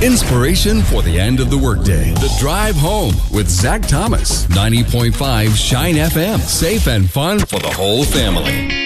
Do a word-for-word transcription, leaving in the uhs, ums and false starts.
Inspiration for the end of the workday. The Drive Home with Zach Thomas. ninety point five Shine F M. Safe and fun for the whole family.